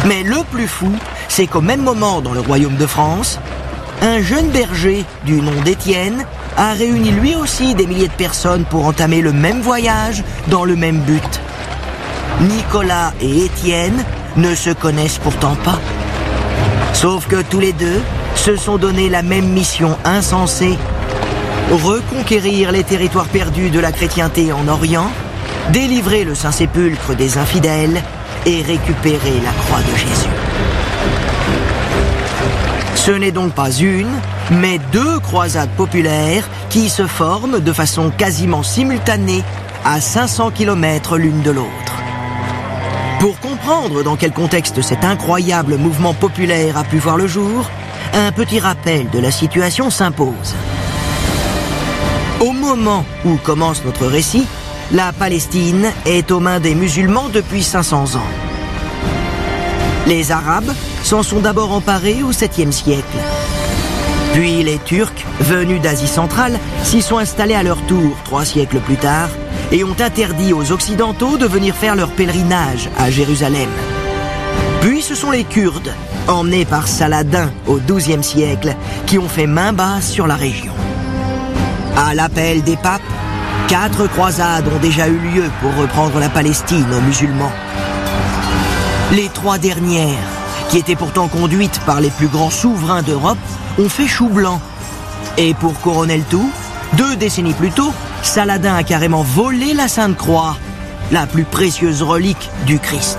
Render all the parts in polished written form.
Mais le plus fou, c'est qu'au même moment dans le royaume de France, un jeune berger du nom d'Étienne a réuni lui aussi des milliers de personnes pour entamer le même voyage dans le même but. Nicolas et Étienne ne se connaissent pourtant pas. Sauf que tous les deux se sont donné la même mission insensée: reconquérir les territoires perdus de la chrétienté en Orient, délivrer le Saint-Sépulcre des infidèles et récupérer la croix de Jésus. Ce n'est donc pas une, mais deux croisades populaires qui se forment de façon quasiment simultanée à 500 km l'une de l'autre. Pour comprendre dans quel contexte cet incroyable mouvement populaire a pu voir le jour, un petit rappel de la situation s'impose. Au moment où commence notre récit, la Palestine est aux mains des musulmans depuis 500 ans. Les Arabes s'en sont d'abord emparés au 7e siècle. Puis les Turcs, venus d'Asie centrale, s'y sont installés à leur tour 3 siècles plus tard et ont interdit aux Occidentaux de venir faire leur pèlerinage à Jérusalem. Puis ce sont les Kurdes, emmenés par Saladin au XIIe siècle, qui ont fait main basse sur la région. À l'appel des papes, 4 croisades ont déjà eu lieu pour reprendre la Palestine aux musulmans. Les 3 dernières, qui étaient pourtant conduites par les plus grands souverains d'Europe, ont fait chou blanc. Et pour couronner le tout, 2 décennies plus tôt, Saladin a carrément volé la Sainte Croix, la plus précieuse relique du Christ.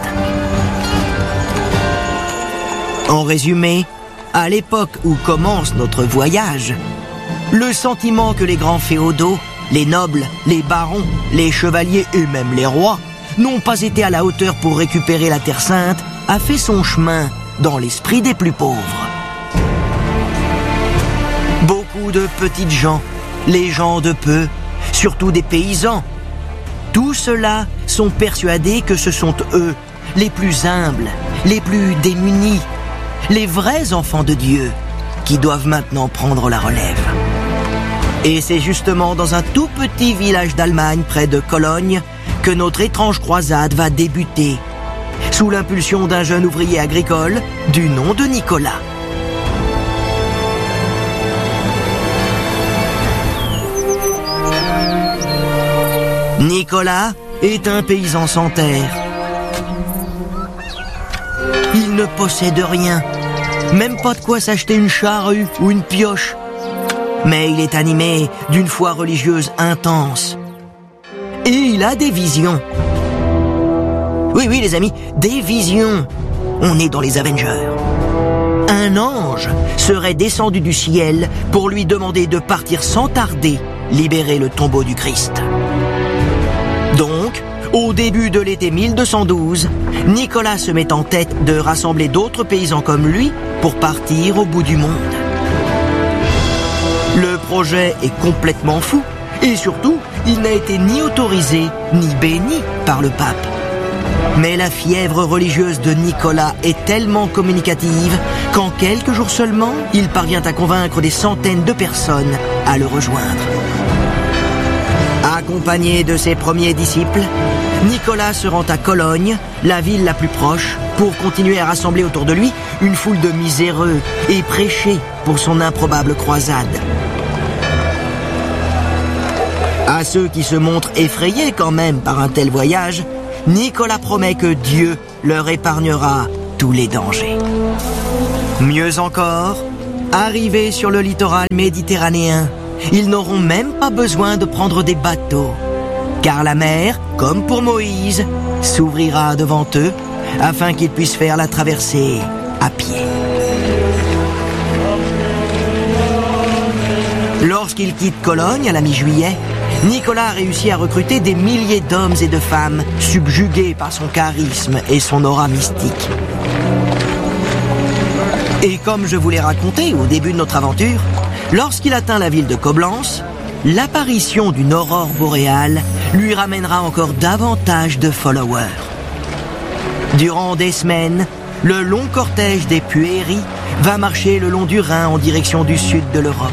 En résumé, à l'époque où commence notre voyage, le sentiment que les grands féodaux, les nobles, les barons, les chevaliers et même les rois n'ont pas été à la hauteur pour récupérer la Terre Sainte a fait son chemin dans l'esprit des plus pauvres. Beaucoup de petites gens, les gens de peu, surtout des paysans, tous ceux-là sont persuadés que ce sont eux, les plus humbles, les plus démunis, les vrais enfants de Dieu, qui doivent maintenant prendre la relève. Et c'est justement dans un tout petit village d'Allemagne, près de Cologne, que notre étrange croisade va débuter, sous l'impulsion d'un jeune ouvrier agricole du nom de Nicolas. Nicolas est un paysan sans terre. Il ne possède rien, même pas de quoi s'acheter une charrue ou une pioche. Mais il est animé d'une foi religieuse intense. Et il a des visions. Oui, les amis, des visions. On est dans les Avengers. Un ange serait descendu du ciel pour lui demander de partir sans tarder, libérer le tombeau du Christ. Donc, au début de l'été 1212, Nicolas se met en tête de rassembler d'autres paysans comme lui pour partir au bout du monde. Le projet est complètement fou et surtout, il n'a été ni autorisé ni béni par le pape. Mais la fièvre religieuse de Nicolas est tellement communicative qu'en quelques jours seulement, il parvient à convaincre des centaines de personnes à le rejoindre. Accompagné de ses premiers disciples, Nicolas se rend à Cologne, la ville la plus proche, pour continuer à rassembler autour de lui une foule de miséreux et prêcher pour son improbable croisade. À ceux qui se montrent effrayés quand même par un tel voyage, Nicolas promet que Dieu leur épargnera tous les dangers. Mieux encore, arrivés sur le littoral méditerranéen, ils n'auront même pas besoin de prendre des bateaux, car la mer, comme pour Moïse, s'ouvrira devant eux afin qu'ils puissent faire la traversée à pied. Lorsqu'il quitte Cologne à la mi-juillet, Nicolas a réussi à recruter des milliers d'hommes et de femmes subjugués par son charisme et son aura mystique. Et comme je vous l'ai raconté au début de notre aventure, lorsqu'il atteint la ville de Coblence, l'apparition d'une aurore boréale lui ramènera encore davantage de followers. Durant des semaines, le long cortège des Puéris va marcher le long du Rhin en direction du sud de l'Europe.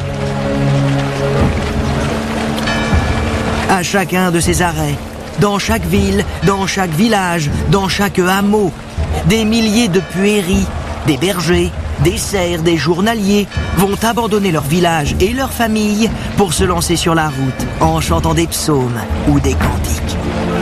À chacun de ces arrêts, dans chaque ville, dans chaque village, dans chaque hameau, des milliers de puéris, des bergers, des serfs, des journaliers vont abandonner leur village et leur famille pour se lancer sur la route en chantant des psaumes ou des cantiques.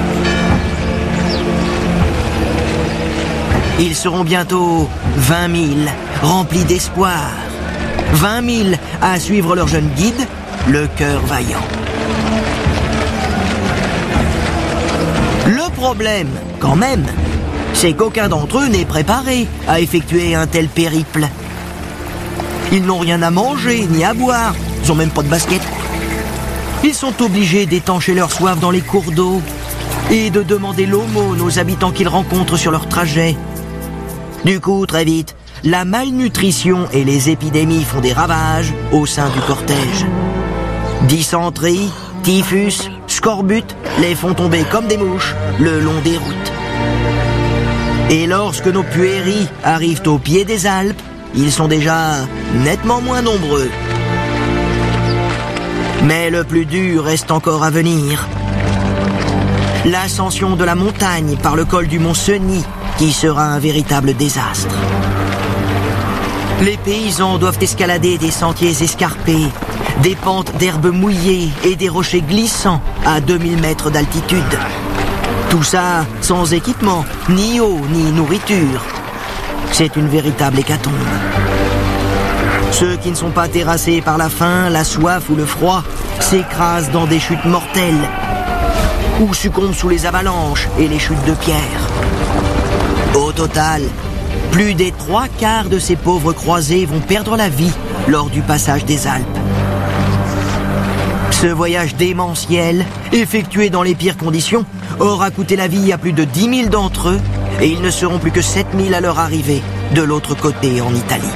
Ils seront bientôt 20 000, remplis d'espoir. 20 000 à suivre leur jeune guide, le cœur vaillant. Le problème, quand même, c'est qu'aucun d'entre eux n'est préparé à effectuer un tel périple. Ils n'ont rien à manger ni à boire, ils n'ont même pas de basket. Ils sont obligés d'étancher leur soif dans les cours d'eau et de demander l'aumône aux habitants qu'ils rencontrent sur leur trajet. Du coup, très vite, la malnutrition et les épidémies font des ravages au sein du cortège. Dysenterie, typhus, scorbut les font tomber comme des mouches le long des routes. Et lorsque nos puéris arrivent au pied des Alpes, ils sont déjà nettement moins nombreux. Mais le plus dur reste encore à venir. L'ascension de la montagne par le col du mont Cenis, qui sera un véritable désastre. Les paysans doivent escalader des sentiers escarpés, des pentes d'herbes mouillées et des rochers glissants à 2000 mètres d'altitude. Tout ça sans équipement, ni eau, ni nourriture. C'est une véritable hécatombe. Ceux qui ne sont pas terrassés par la faim, la soif ou le froid s'écrasent dans des chutes mortelles ou succombent sous les avalanches et les chutes de pierre. Au total, plus des 3/4 de ces pauvres croisés vont perdre la vie lors du passage des Alpes. Ce voyage démentiel, effectué dans les pires conditions, aura coûté la vie à plus de 10 000 d'entre eux et ils ne seront plus que 7 000 à leur arrivée de l'autre côté en Italie.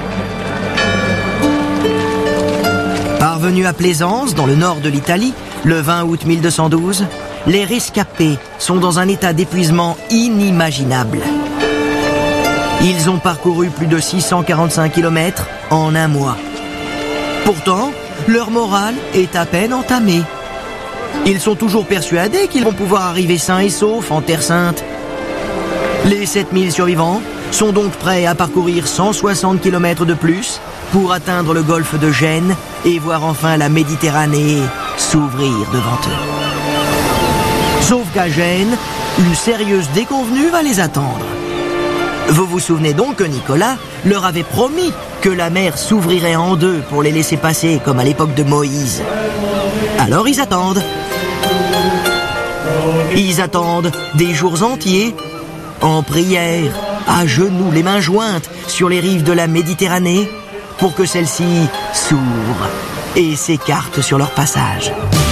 Parvenus à Plaisance, dans le nord de l'Italie, le 20 août 1212, les rescapés sont dans un état d'épuisement inimaginable. Ils ont parcouru plus de 645 km en un mois. Pourtant, leur morale est à peine entamée. Ils sont toujours persuadés qu'ils vont pouvoir arriver sains et saufs en Terre Sainte. Les 7000 survivants sont donc prêts à parcourir 160 km de plus pour atteindre le golfe de Gênes et voir enfin la Méditerranée s'ouvrir devant eux. Sauf qu'à Gênes, une sérieuse déconvenue va les attendre. Vous vous souvenez donc que Nicolas leur avait promis que la mer s'ouvrirait en deux pour les laisser passer comme à l'époque de Moïse. Alors ils attendent. Ils attendent des jours entiers, en prière, à genoux, les mains jointes, sur les rives de la Méditerranée, pour que celle-ci s'ouvre et s'écarte sur leur passage.